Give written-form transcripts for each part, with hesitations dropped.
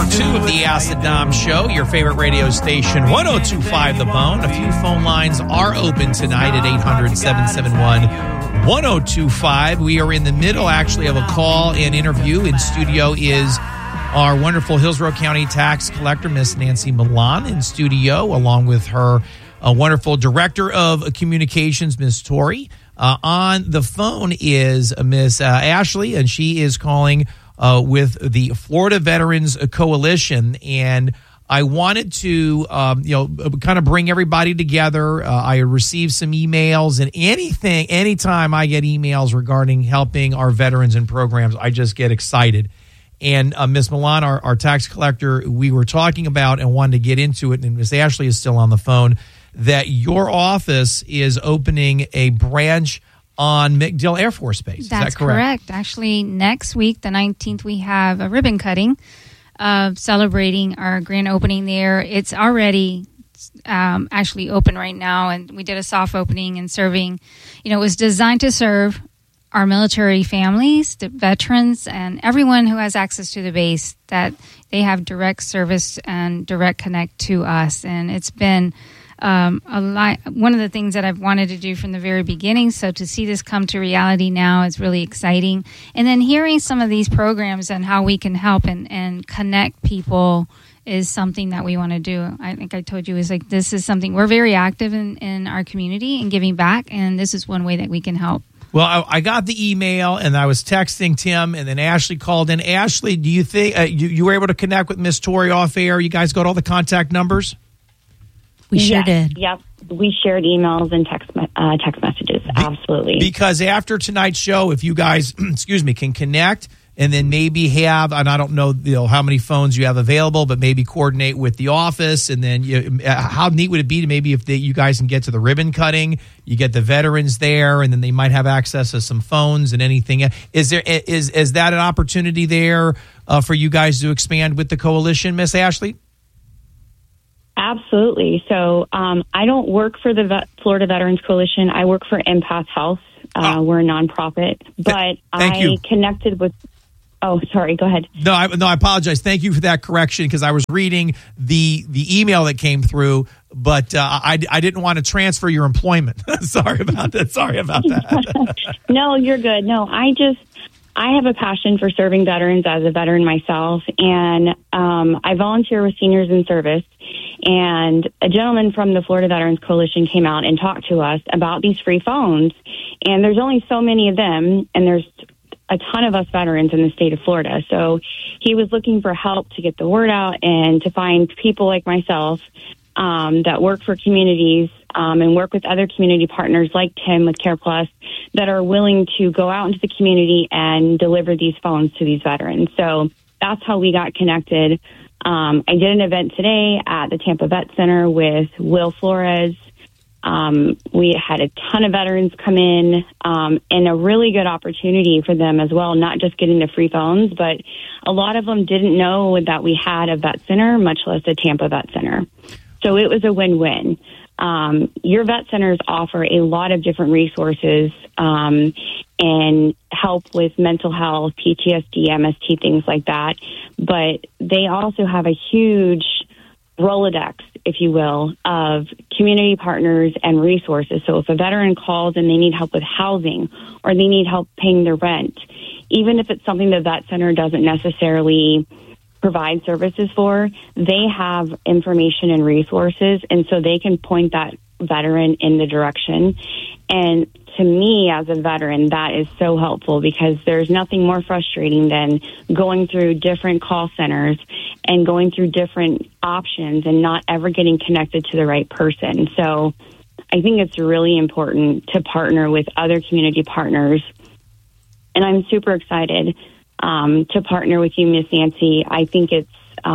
2 of the Acid Dom Show, your favorite radio station, 102.5 The Bone. A few phone lines are open tonight at 800-771-1025. We are in the middle, actually, of a call and interview. In studio is our wonderful Hillsborough County tax collector, Miss Nancy Milan, in studio, along with her wonderful director of communications, Miss Tori. On the phone is Miss Ashley, and she is calling with the Florida Veterans Coalition, and I wanted to, kind of bring everybody together. I received some emails, and anytime I get emails regarding helping our veterans and programs, I just get excited. And Ms. Milan, our tax collector, we were talking about and wanted to get into it, and Ms. Ashley is still on the phone, that your office is opening a branch on MacDill Air Force Base. That's is that correct? Actually, next week, the 19th, we have a ribbon cutting celebrating our grand opening there. It's already actually open right now, and we did a soft opening and serving. It was designed to serve our military families, the veterans, and everyone who has access to the base, that they have direct service and direct connect to us. And it's been one of the things that I've wanted to do from the very beginning. So to see this come to reality now is really exciting. And then hearing some of these programs and how we can help and connect people is something that we want to do. I think I told you, this is something we're very active in our community and giving back. And this is one way that we can help. Well, I got the email, and I was texting Tim, and then Ashley called in. Ashley, do you think you were able to connect with Miss Tori off air? You guys got all the contact numbers? We sure did. Yep. We shared emails and text messages. Absolutely. Because after tonight's show, if you guys, can connect and then maybe have, and I don't know, how many phones you have available, but maybe coordinate with the office. And then how neat would it be to maybe if you guys can get to the ribbon cutting, you get the veterans there, and then they might have access to some phones and anything. Is that an opportunity there for you guys to expand with the coalition, Miss Ashley? Absolutely. So I don't work for the Florida Veterans Coalition. I work for Empath Health. We're a nonprofit. But I connected with... Oh, sorry. Go ahead. No, I apologize. Thank you for that correction, because I was reading the email that came through, but I didn't want to transfer your employment. Sorry about that. No, you're good. No, I have a passion for serving veterans as a veteran myself, and I volunteer with Seniors in Service. And a gentleman from the Florida Veterans Coalition came out and talked to us about these free phones. And there's only so many of them, and there's a ton of us veterans in the state of Florida. So he was looking for help to get the word out and to find people like myself that work for communities and work with other community partners like Tim with CarePlus that are willing to go out into the community and deliver these phones to these veterans. So that's how we got connected. I did an event today at the Tampa Vet Center with Will Flores. We had a ton of veterans come in and a really good opportunity for them as well, not just getting the free phones, but a lot of them didn't know that we had a vet center, much less a Tampa Vet Center. So it was a win-win. Your vet centers offer a lot of different resources and help with mental health, PTSD, MST, things like that. But they also have a huge Rolodex, if you will, of community partners and resources. So if a veteran calls and they need help with housing or they need help paying their rent, even if it's something the vet center doesn't necessarily provide services for, they have information and resources, and so they can point that veteran in the direction. And to me, as a veteran, that is so helpful, because there's nothing more frustrating than going through different call centers and going through different options and not ever getting connected to the right person. So I think it's really important to partner with other community partners. And I'm super excited to partner with you, Miss Nancy. I think it's,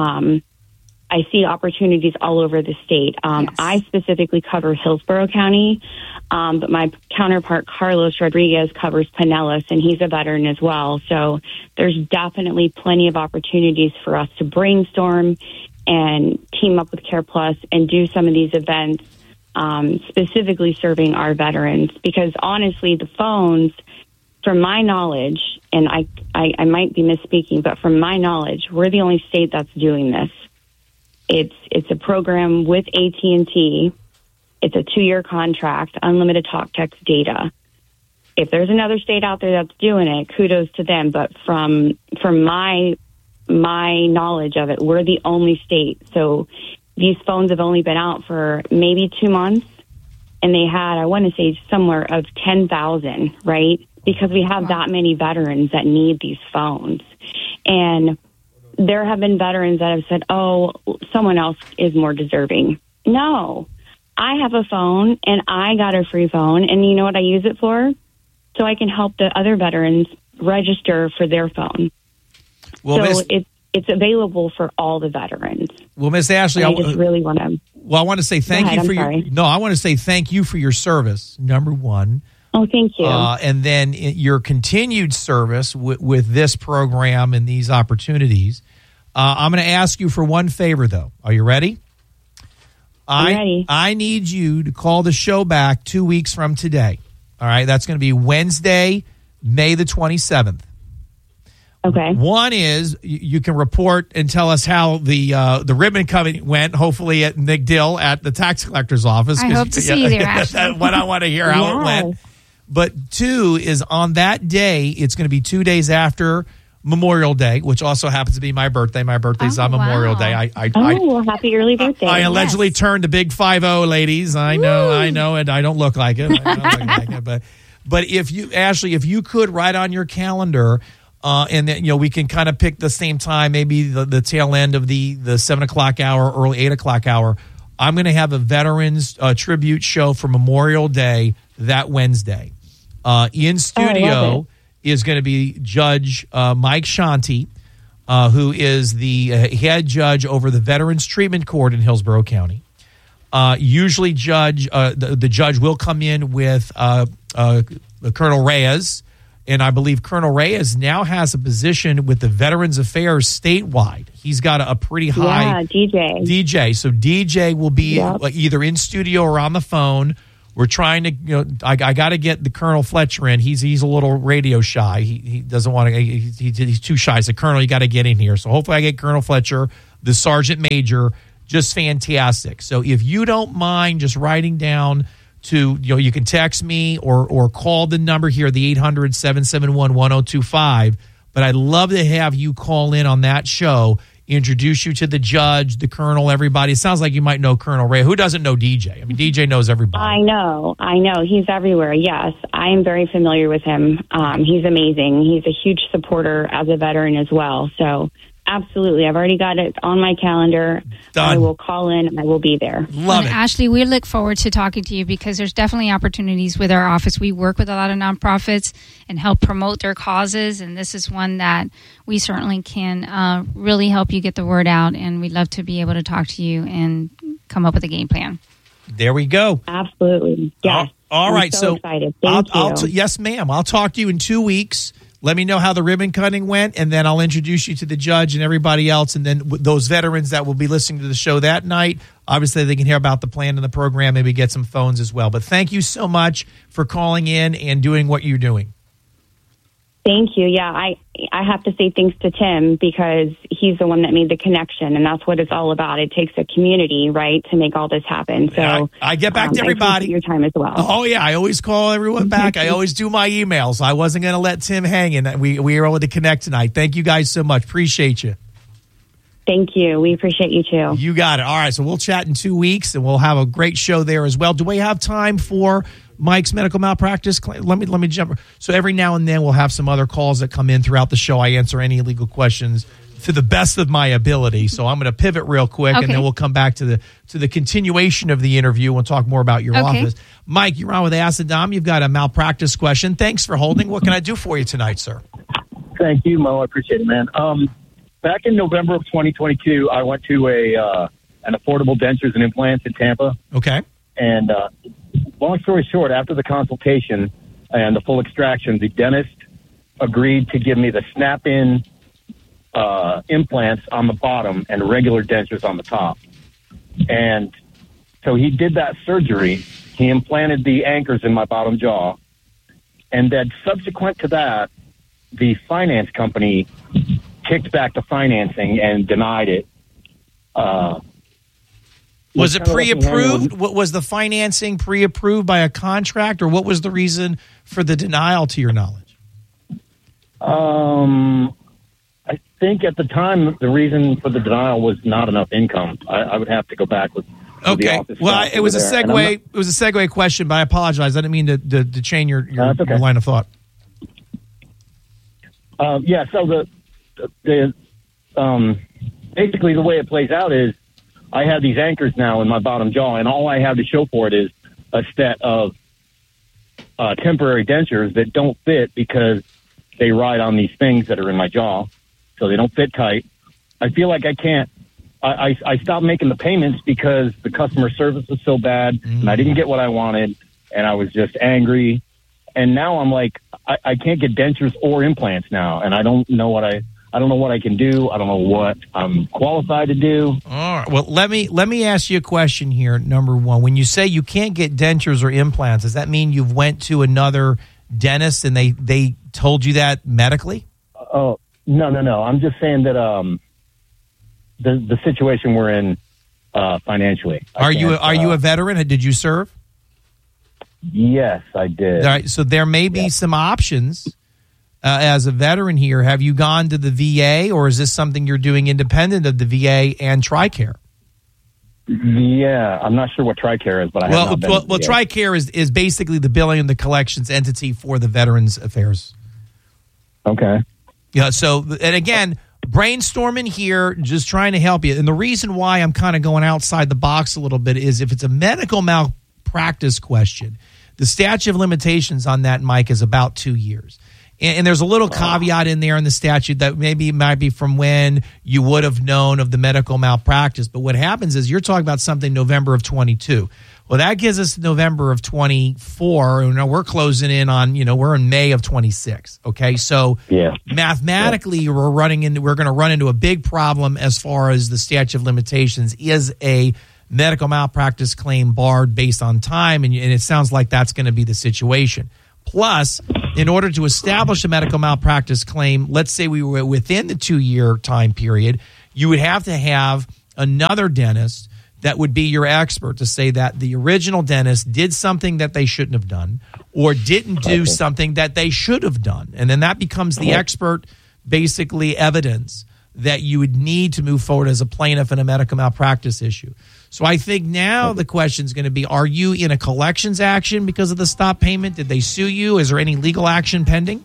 I see opportunities all over the state. Yes. I specifically cover Hillsborough County, but my counterpart, Carlos Rodriguez, covers Pinellas, and he's a veteran as well. So there's definitely plenty of opportunities for us to brainstorm and team up with CarePlus and do some of these events, specifically serving our veterans. Because honestly, the phones from my knowledge, and I might be misspeaking, but from my knowledge, we're the only state that's doing this. It's a program with AT&T. It's a 2-year contract, unlimited talk, text, data. If there's another state out there that's doing it, kudos to them. But from my knowledge of it, we're the only state. So these phones have only been out for maybe 2 months, and they had, I want to say, somewhere of 10,000, right? Because we have that many veterans that need these phones. And there have been veterans that have said, oh, someone else is more deserving. No, I have a phone, and I got a free phone, and you know what I use it for? So I can help the other veterans register for their phone. Well, so it's available for all the veterans. Well, Miss Ashley, I just really want to. Well, I want to say thank you for I want to say thank you for your service. Number one. Oh, thank you. And then your continued service with this program and these opportunities. I'm going to ask you for one favor, though. Are you ready? I'm ready. I need you to call the show back 2 weeks from today. All right, that's going to be Wednesday, May the 27th. Okay. One is you can report and tell us how the ribbon cutting went, hopefully at McDill at the tax collector's office. I hope to see you there, Ashley. What I want to hear how it went. But two is on that day, it's going to be 2 days after Memorial Day, which also happens to be my birthday. My birthday's on Memorial Day. Well, happy early birthday. I allegedly turned a big 50, ladies. I know, and I don't look like it. I don't look like it. But if you, Ashley, if you could write on your calendar, and then, we can kind of pick the same time, maybe the tail end of the 7 o'clock hour, early 8 o'clock hour. I'm going to have a veterans tribute show for Memorial Day that Wednesday. In studio is going to be Judge Mike Shanti, who is the head judge over the Veterans Treatment Court in Hillsborough County. Usually, the judge will come in with Colonel Reyes, and I believe Colonel Reyes now has a position with the Veterans Affairs statewide. He's got a pretty high DJ. So DJ will be either in studio or on the phone. We're trying to, I got to get the Colonel Fletcher in. He's a little radio shy. He doesn't want to. He's too shy. As a colonel, you got to get in here. So hopefully, I get Colonel Fletcher, the Sergeant Major, just fantastic. So if you don't mind just writing down to, you can text me or call the number here, the 800-771-1025. But I'd love to have you call in on that show. Introduce you to the judge, the colonel, everybody. It sounds like you might know Colonel Ray. Who doesn't know DJ? I mean, DJ knows everybody. I know. He's everywhere. Yes, I am very familiar with him. He's amazing. He's a huge supporter as a veteran as well. So absolutely. I've already got it on my calendar. Done. I will call in. I will be there. Love it. Ashley, we look forward to talking to you because there's definitely opportunities with our office. We work with a lot of nonprofits and help promote their causes, and this is one that we certainly can really help you get the word out, and we'd love to be able to talk to you and come up with a game plan. There we go. Absolutely. Yes. All right. I'm so excited. Thank you. Yes, ma'am. I'll talk to you in 2 weeks. Let me know how the ribbon cutting went, and then I'll introduce you to the judge and everybody else. And then those veterans that will be listening to the show that night, obviously they can hear about the plan and the program, maybe get some phones as well. But thank you so much for calling in and doing what you're doing. Thank you. Yeah, I have to say thanks to Tim because he's the one that made the connection, and that's what it's all about. It takes a community, right, to make all this happen. So I get back to everybody. I appreciate your time as well. Oh, yeah. I always call everyone back. I always do my emails. I wasn't going to let Tim hang, and we were able to connect tonight. Thank you guys so much. Appreciate you. Thank you. We appreciate you, too. You got it. All right, so we'll chat in 2 weeks, and we'll have a great show there as well. Do we have time for Mike's medical malpractice claim? Let me jump. So every now and then we'll have some other calls that come in throughout the show. I answer any legal questions to the best of my ability. So I'm going to pivot real quick, and then we'll come back to the continuation of the interview. We'll talk more about your office. Mike, you're on with Acid Dom. You've got a malpractice question. Thanks for holding. What can I do for you tonight, sir? Thank you, Mo. I appreciate it, man. Back in November of 2022, I went to an Affordable Dentures and Implants in Tampa. Okay. And long story short, after the consultation and the full extraction, the dentist agreed to give me the snap-in implants on the bottom and regular dentures on the top. And so he did that surgery. He implanted the anchors in my bottom jaw. And then subsequent to that, the finance company kicked back the financing and denied it. Was it pre-approved? Was the financing pre-approved by a contract, or what was the reason for the denial, to your knowledge? I think at the time, the reason for the denial was not enough income. I would have to go back with the office. Well, it was a segue. It was a segue question, but I apologize. I didn't mean to change your line of thought. Yeah. So the basically the way it plays out is I have these anchors now in my bottom jaw, and all I have to show for it is a set of temporary dentures that don't fit because they ride on these things that are in my jaw, so they don't fit tight. I feel like I can't. I stopped making the payments because the customer service was so bad, and I didn't get what I wanted, and I was just angry. And now I'm like, I can't get dentures or implants now, and I don't know what I don't know what I can do. I don't know what I'm qualified to do. All right. Well, let me ask you a question here. Number one, when you say you can't get dentures or implants, does that mean you've went to another dentist and they told you that medically? Oh, no. I'm just saying that the situation we're in financially. Are you a veteran? Did you serve? Yes, I did. All right. So there may be some options. As a veteran here, have you gone to the VA, or is this something you're doing independent of the VA and TRICARE? Yeah, I'm not sure what TRICARE is, but I have not been to the VA. TRICARE is basically the billing and the collections entity for the Veterans Affairs. Okay. Yeah. So, and again, brainstorming here, just trying to help you. And the reason why I'm kind of going outside the box a little bit is if it's a medical malpractice question, the statute of limitations on that, Mike, is about 2 years. And there's a little caveat in there in the statute that maybe it might be from when you would have known of the medical malpractice. But what happens is you're talking about something November of 22. Well, that gives us November of 24. And we're closing in on, we're in May of 26. Okay. So mathematically, we're going to run into a big problem as far as the statute of limitations. Is a medical malpractice claim barred based on time? And it sounds like that's going to be the situation. Plus, in order to establish a medical malpractice claim, let's say we were within the 2-year time period, you would have to have another dentist that would be your expert to say that the original dentist did something that they shouldn't have done or didn't do something that they should have done. And then that becomes the expert, basically, evidence that you would need to move forward as a plaintiff in a medical malpractice issue. So I think now the question is going to be, are you in a collections action because of the stop payment? Did they sue you? Is there any legal action pending?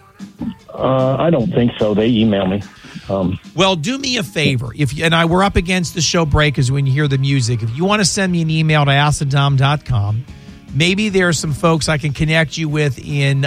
I don't think so. They email me. Well, do me a favor. We're up against the show break as when you hear the music. If you want to send me an email to askthedom.com, maybe there are some folks I can connect you with in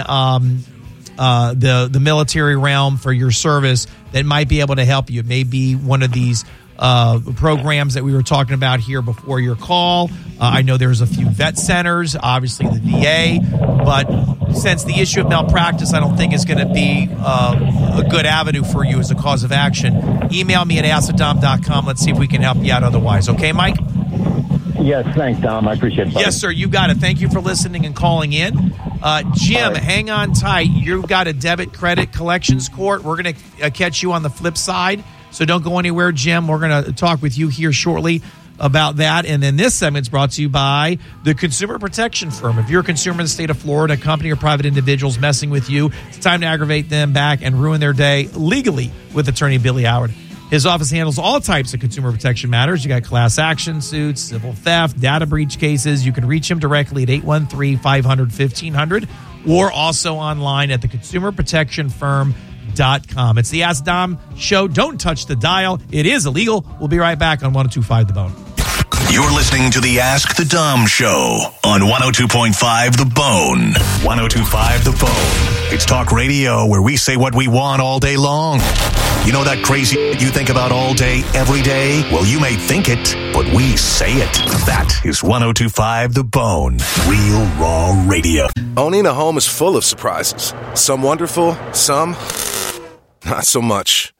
the military realm for your service that might be able to help you. It may be one of these programs that we were talking about here before your call. I know there's a few vet centers, obviously the VA, but since the issue of malpractice I don't think is going to be a good avenue for you as a cause of action, email me at askthedom.com. Let's see if we can help you out otherwise. Okay, Mike? Yes, thanks, Dom. I appreciate it. Buddy. Yes, sir. You got it. Thank you for listening and calling in. Jim, hang on tight. You've got a debit credit collections court. We're going to catch you on the flip side. So don't go anywhere, Jim. We're going to talk with you here shortly about that. And then this segment's brought to you by the Consumer Protection Firm. If you're a consumer in the state of Florida, a company or private individuals messing with you, it's time to aggravate them back and ruin their day legally with attorney Billy Howard. His office handles all types of consumer protection matters. You got class action suits, civil theft, data breach cases. You can reach him directly at 813-500-1500 or also online at theconsumerprotectionfirm.com. It's the Ask Dom Show. Don't touch the dial. It is illegal. We'll be right back on 102.5 The Bone. You're listening to the Ask the Dom Show on 102.5 The Bone. 102.5 The Bone. It's talk radio where we say what we want all day long. You know that crazy you think about all day, every day? Well, you may think it, but we say it. That is 102.5 The Bone. Real raw radio. Owning a home is full of surprises. Some wonderful, some not so much.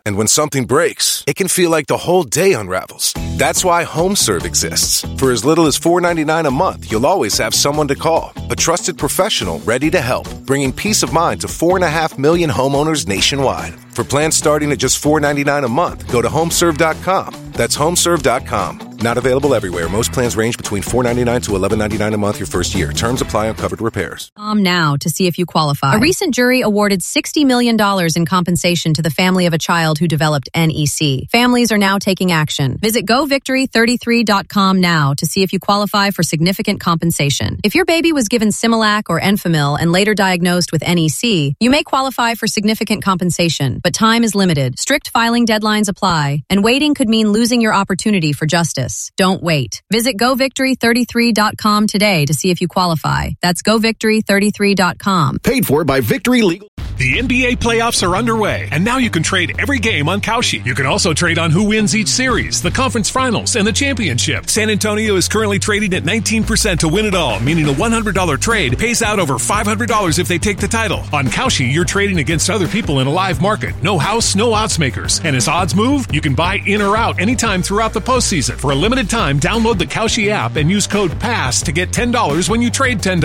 And when something breaks, it can feel like the whole day unravels. That's why HomeServe exists. For as little as $4.99 a month, you'll always have someone to call. A trusted professional ready to help, bringing peace of mind to 4.5 million homeowners nationwide. For plans starting at just $4.99 a month, go to homeserve.com. That's homeserve.com. Not available everywhere. Most plans range between $4.99 to $11.99 a month your first year. Terms apply on covered repairs. Now to see if you qualify. A recent jury awarded $60 million in compensation to the family of a child who developed NEC. Families are now taking action. Visit govictory33.com now to see if you qualify for significant compensation. If your baby was given Similac or Enfamil and later diagnosed with NEC, you may qualify for significant compensation, but time is limited. Strict filing deadlines apply, and waiting could mean losing your opportunity for justice. Don't wait. Visit govictory33.com today to see if you qualify. That's govictory33.com. Paid for by Victory Legal. The NBA playoffs are underway, and now you can trade every game on Kalshi. You can also trade on who wins each series, the conference finals, and the championship. San Antonio is currently trading at 19% to win it all, meaning a $100 trade pays out over $500 if they take the title. On Kalshi, you're trading against other people in a live market. No house, no odds makers. And as odds move, you can buy in or out anytime throughout the postseason. For a limited time, download the Kalshi app and use code PASS to get $10 when you trade $10.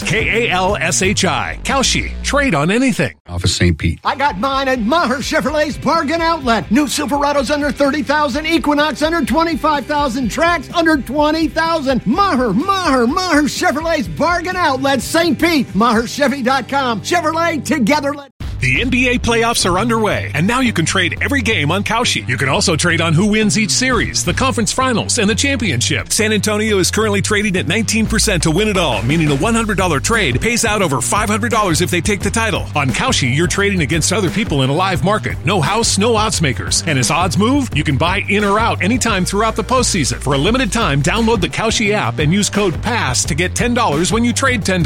Kalshi. Kalshi. Trade on anything. Off of St. Pete. I got mine at Maher Chevrolet's Bargain Outlet. New Silverados under $30,000, Equinox under $25,000, Trax under $20,000. Maher Chevrolet's Bargain Outlet, St. Pete. MaherChevy.com. Chevrolet together. The NBA playoffs are underway, and now you can trade every game on Kalshi. You can also trade on who wins each series, the conference finals, and the championship. San Antonio is currently trading at 19% to win it all, meaning a $100 trade pays out over $500 if they take the title. On Kalshi, you're trading against other people in a live market. No house, no odds makers. And as odds move, you can buy in or out anytime throughout the postseason. For a limited time, download the Kalshi app and use code PASS to get $10 when you trade $10.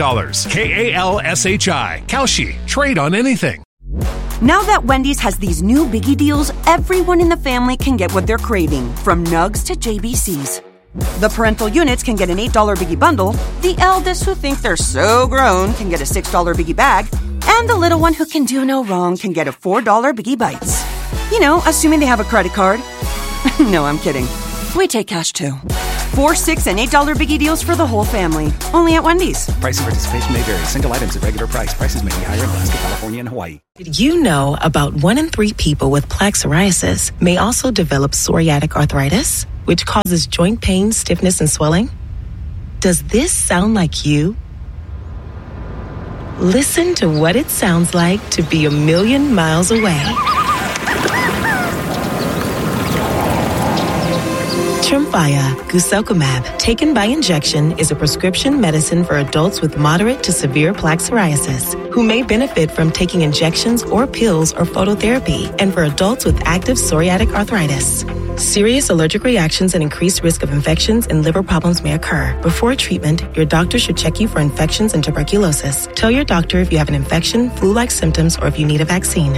Kalshi. Kalshi. Trade on anything. Now that Wendy's has these new biggie deals, everyone in the family can get what they're craving, from nugs to JBCs. The parental units can get an $8 biggie bundle, the eldest who think they're so grown can get a $6 biggie bag, and the little one who can do no wrong can get a $4 biggie bites. You know, assuming they have a credit card. No, I'm kidding. We take cash too. 4, 6, and $8 biggie deals for the whole family. Only at Wendy's. Price and participation may vary. Single items at regular price. Prices may be higher in Alaska, California, and Hawaii. Did you know about 1 in 3 people with plaque psoriasis may also develop psoriatic arthritis, which causes joint pain, stiffness, and swelling? Does this sound like you? Listen to what it sounds like to be a million miles away. Tremfya guselkumab, taken by injection, is a prescription medicine for adults with moderate to severe plaque psoriasis who may benefit from taking injections or pills or phototherapy, and for adults with active psoriatic arthritis. Serious allergic reactions and increased risk of infections and liver problems may occur. Before treatment, your doctor should check you for infections and tuberculosis. Tell your doctor if you have an infection, flu-like symptoms, or if you need a vaccine.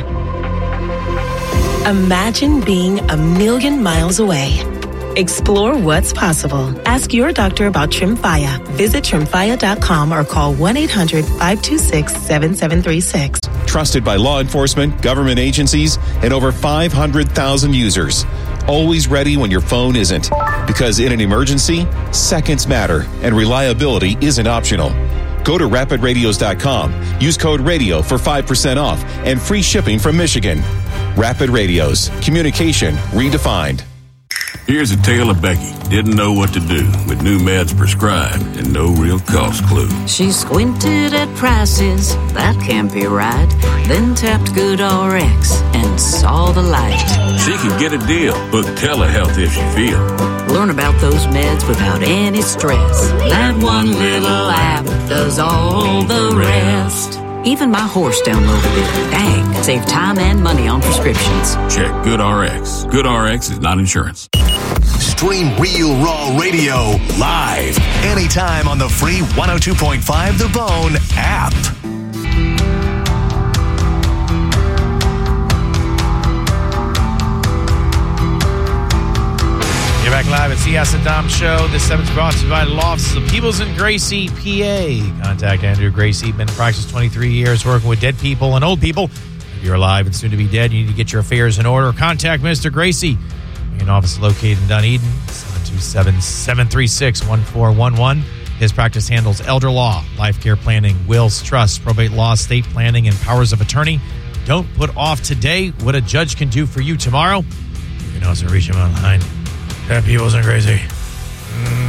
Imagine being a million miles away. Explore what's possible. Ask your doctor about Tremfya. Visit Tremfya.com or call 1-800-526-7736. Trusted by law enforcement, government agencies, and over 500,000 users. Always ready when your phone isn't. Because in an emergency, seconds matter, and reliability isn't optional. Go to rapidradios.com. Use code RADIO for 5% off and free shipping from Michigan. Rapid Radios. Communication redefined. Here's a tale of Becky. Didn't know what to do with new meds prescribed and no real cost clue. She squinted at prices, that can't be right. Then tapped GoodRx and saw the light. She can get a deal. Book telehealth if she feels. Learn about those meds without any stress. That one little app does all the rest. Even my horse downloaded it. Dang, save time and money on prescriptions. Check GoodRx. GoodRx is not insurance. Stream Real Raw Radio live anytime on the free 102.5 The Bone app. You're back live at the Ask the Dom Show. This segment's brought to you by the Law Offices of Peebles and Gracie, PA. Contact Andrew Gracie. Been in practice 23 years working with dead people and old people. If you're alive and soon to be dead, you need to get your affairs in order. Contact Mr. Gracie. An office located in Dunedin, 727-736-1411. His practice handles elder law, life care planning, wills, trusts, probate law, estate planning, and powers of attorney. Don't put off today what a judge can do for you tomorrow. You can also reach him online. That Peebles and Gracie.